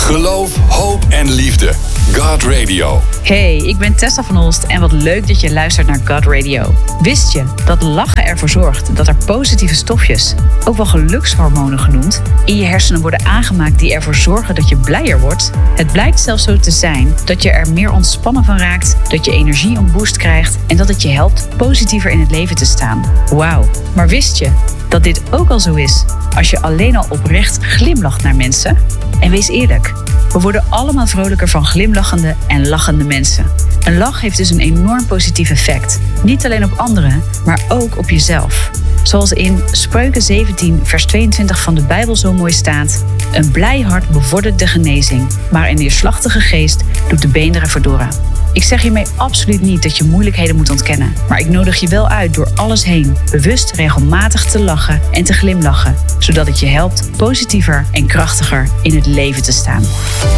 Geloof, hoop en liefde. God Radio. Hey, ik ben Tessa van Holst en wat leuk dat je luistert naar God Radio. Wist je dat lachen ervoor zorgt dat er positieve stofjes, ook wel gelukshormonen genoemd, in je hersenen worden aangemaakt die ervoor zorgen dat je blijer wordt? Het blijkt zelfs zo te zijn dat je er meer ontspannen van raakt, dat je energie een boost krijgt en dat het je helpt positiever in het leven te staan. Wauw, maar wist je dat dit ook al zo is als je alleen al oprecht glimlacht naar mensen? En wees eerlijk, we worden allemaal vrolijker van glimlachende en lachende mensen. Een lach heeft dus een enorm positief effect. Niet alleen op anderen, maar ook op jezelf. Zoals in Spreuken 17 vers 22 van de Bijbel zo mooi staat: een blij hart bevordert de genezing, maar een neerslachtige geest doet de beenderen verdorren. Ik zeg hiermee absoluut niet dat je moeilijkheden moet ontkennen. Maar ik nodig je wel uit door alles heen bewust regelmatig te lachen en te glimlachen. Zodat het je helpt positiever en krachtiger in het leven te staan.